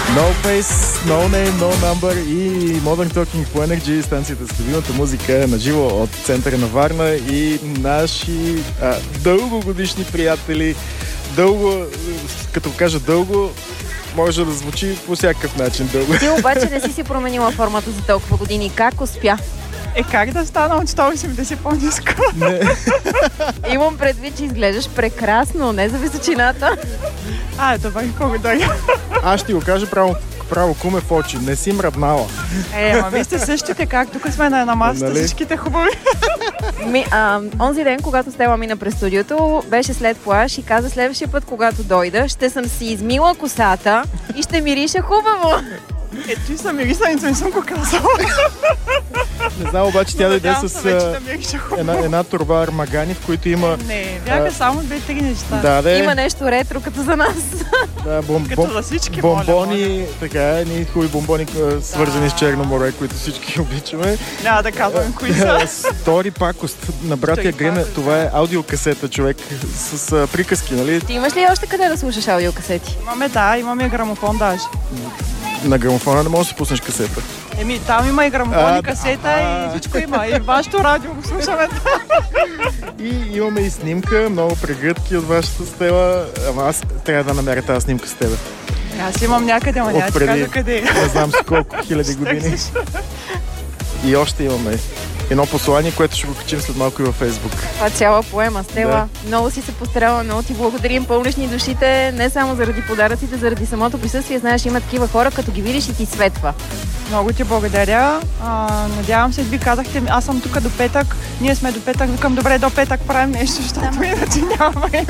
No Face, No Name, No Number и Modern Talking по Energy, станцията с любимата музика на живо от центъра на Варна и наши дългогодишни приятели. Дълго, като кажа дълго, може да звучи по всякакъв начин дълго. Ти обаче не си променила формата за толкова години. Как успя? Как да стана от 180 по-ниско? Имам предвид, че изглеждаш прекрасно, не за височината. Добре, благодаря. Аз ще го кажа право куме в очи. Не си мръднала. Вие сте същите, как тук сме на една масата, всичките хубави. Онзи ден, когато Стела мина през студиото, беше след плаж и каза: следващия път, когато дойда, ще съм си измила косата и ще мириша хубаво. Ти съм мирисаница, не съм го казала. Не знам, обаче тя дойде с една турба армагани, в които има... Не, бяха само 2-3 неща. Има нещо ретро, като за нас. Като за всички, бомбони, така, едни хубави бомбони, свързани с Черно море, които всички обичаме. Няма да казвам кои са. Стори пакост на братя Гриме. Това е аудиокасета, човек, с приказки, нали? Ти имаш ли още къде да слушаш аудиокасети? Имаме грамофон даже. На грамофона не можеш да си пуснеш касета. Там има и грамофон, и касета, и всичко има. И вашето радио го слушаме. И имаме и снимка, много прегръдки от вашата Стела. Ама аз трябва да намеря тази снимка с тебе. Аз имам някъде, ама няма ти кажа къде. Не знам с колко хиляди години. И още имаме едно послание, което ще го качим след малко и във Фейсбук. Това цяла поема, Стела. Да. Много си се постарала, много ти благодарим. Пълниш ни душите, не само заради подаръците, заради самото присъствие. Знаеш, има такива хора, като ги видиш и ти светва. Много ти благодаря. Надявам се, ви казахте, аз съм тук до петък. Ние сме до петък. Викам, добре, до петък правим нещо, защото иначе няма време.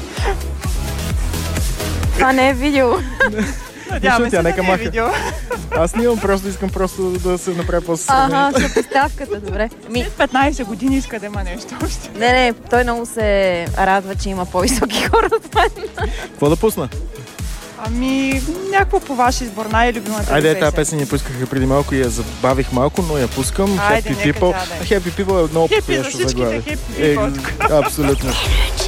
Това не е видео. Надяваме се да не е видео. Аз не имам, искам да се направя по-съсреднение. съпоставката, добре. След 15 години иска да има нещо още. Не, той много се радва, че има по-високи хора от мен. Какво да пусна? Някакво по ваш избор, най-любимата песен. Айде, тази песен я пускаха преди малко и я забавих малко, но я пускам. Happy People. Happy People е много подходящо заглавие. Happy за всичките Happy People. Абсолютно.